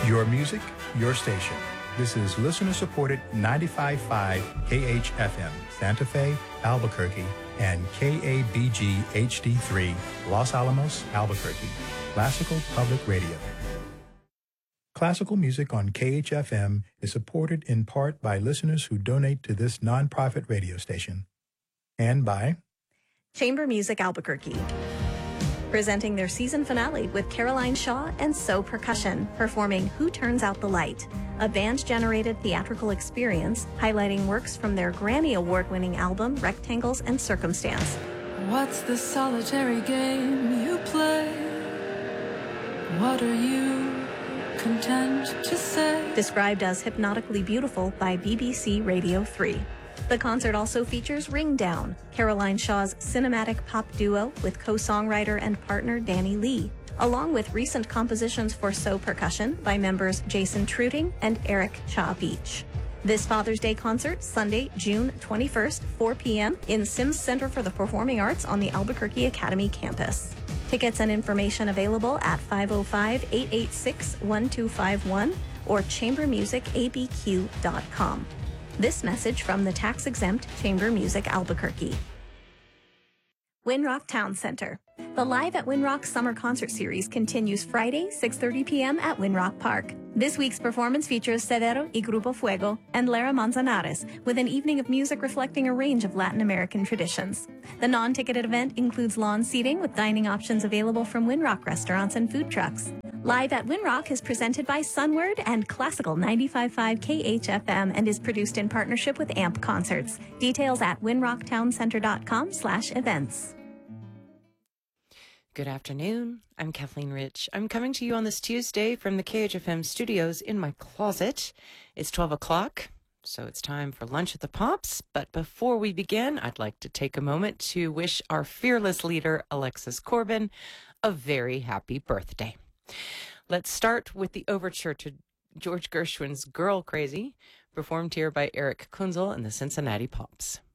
Your music, your station. This is listener-supported 95.5 KHFM, Santa Fe, Albuquerque, and KABG HD3, Los Alamos, Albuquerque. Classical Public Radio. Classical music on KHFM is supported in part by listeners who donate to this nonprofit radio station. And by Chamber Music Albuquerque, presenting their season finale with Caroline Shaw and So Percussion, performing Who Turns Out the Light, a band-generated theatrical experience highlighting works from their Grammy Award-winning album Rectangles and Circumstance. What's the solitary game you play? What are you content to say? Described as hypnotically beautiful by BBC Radio 3. The concert also features Ring Down, Caroline Shaw's cinematic pop duo with co-songwriter and partner Danny Lee, along with recent compositions for So Percussion by members Jason Truting and Eric Cha Beach. This Father's Day concert, Sunday, June 21st, 4 p.m. in Sims Center for the Performing Arts on the Albuquerque Academy campus. Tickets and information available at 505-886-1251 or chambermusicabq.com. This message from the tax-exempt Chamber Music Albuquerque. Winrock Town Center. The Live at Winrock Summer Concert Series continues Friday, 6:30 p.m. at Winrock Park. This week's performance features Cedero y Grupo Fuego and Lara Manzanares, with an evening of music reflecting a range of Latin American traditions. The non-ticketed event includes lawn seating with dining options available from Winrock restaurants and food trucks. Live at Winrock is presented by Sunward and Classical 95.5 KHFM and is produced in partnership with AMP Concerts. Details at winrocktowncenter.com/events. Good afternoon. I'm Kathleen Rich. I'm coming to you on this Tuesday from the KHFM studios in my closet. It's 12 o'clock, so it's time for lunch at the Pops. But before we begin, I'd like to take a moment to wish our fearless leader, Alexis Corbin, a very happy birthday. Let's start with the overture to George Gershwin's Girl Crazy, performed here by Eric Kunzel and the Cincinnati Pops.